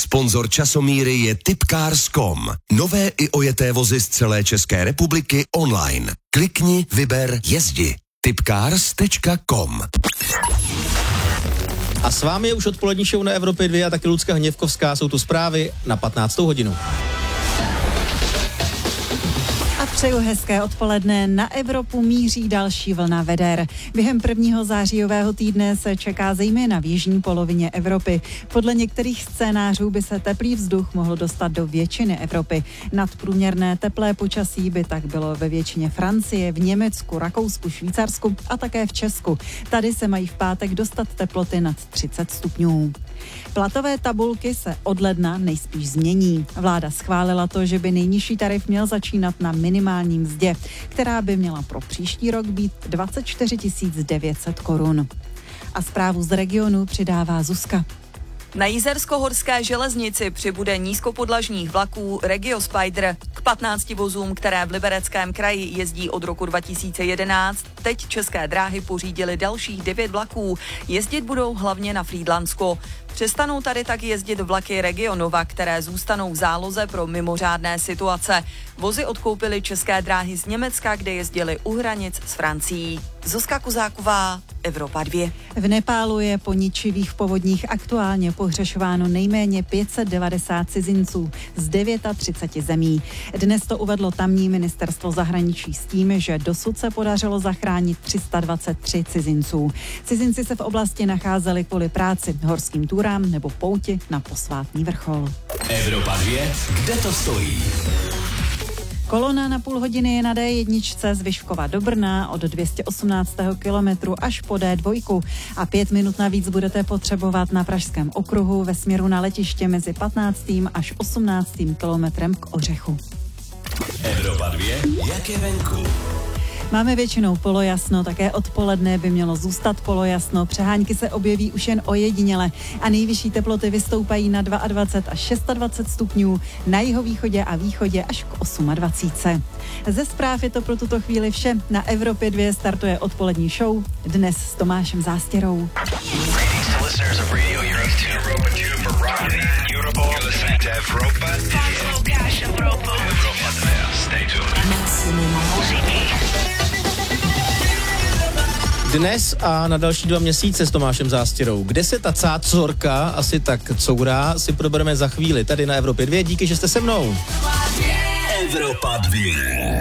Sponzor časomíry je Tipcars.com. Nové i ojeté vozy z celé České republiky online. Klikni, vyber, jezdi. Tipcars.com. A s vámi je už odpolední show na Evropě 2 a taky Lucka Hněvkovská. Jsou tu zprávy na 15. hodinu. A přeju hezké odpoledne. Na Evropu míří další vlna veder. Během prvního zářijového týdne se čeká zejména v jižní polovině Evropy. Podle některých scénářů by se teplý vzduch mohl dostat do většiny Evropy. Nadprůměrné teplé počasí by tak bylo ve většině Francie, v Německu, Rakousku, Švýcarsku a také v Česku. Tady se mají v pátek dostat teploty nad 30 stupňů. Platové tabulky se od ledna nejspíš změní. Vláda schválila to, že by nejnižší tarif měl začínat na minimální mzdě, která by měla pro příští rok být 24 900 korun. A zprávu z regionu přidává Zuzka. Na Jizersko-horské železnici přibude nízkopodlažních vlaků Regio Spider. K 15 vozům, které v Libereckém kraji jezdí od roku 2011, teď České dráhy pořídily dalších 9 vlaků. Jezdit budou hlavně na Frýdlantsko. Přestanou tady tak jezdit vlaky Regionova, které zůstanou v záloze pro mimořádné situace. Vozy odkoupily České dráhy z Německa, kde jezdily u hranic s Francií. Zuzka Kuzáková, Evropa 2. V Nepálu je po ničivých povodních aktuálně pohřešováno nejméně 590 cizinců z 39 zemí. Dnes to uvedlo tamní ministerstvo zahraničí s tím, že dosud se podařilo zachránit 323 cizinců. Cizinci se v oblasti nacházeli kvůli práci, horským túrám nebo pouti na posvátný vrchol. Evropa 2, kde to stojí? Kolona na půl hodiny je na D1 z Vyškova do Brna od 218. kilometru až po D2 a 5 minut navíc budete potřebovat na Pražském okruhu ve směru na letiště mezi 15. až 18. kilometrem k Ořechu. Evropa 2, jak je venku? Máme většinou polojasno, také odpoledne by mělo zůstat polojasno. Přehánky se objeví už jen ojediněle a nejvyšší teploty vystoupají na 22 až 26 stupňů, na jihovýchodě a východě až k 28. Ze zpráv je to pro tuto chvíli vše. Na Evropě 2 startuje odpolední show, dnes s Tomášem Zástěrou. Dnes a na další 2 měsíce s Tomášem Zástěrou. Kde se ta cácorka asi tak courá, si probereme za chvíli tady na Evropě 2. Díky, že jste se mnou. Evropa 2.